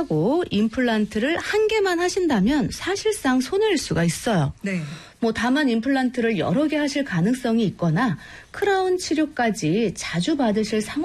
한다고 임플란트를 한 개만 하신다면 사실상 손해일 수가 있어요. 네. 다만 임플란트를 여러 개 하실 가능성이 있거나 크라운 치료까지 자주 받으실 상황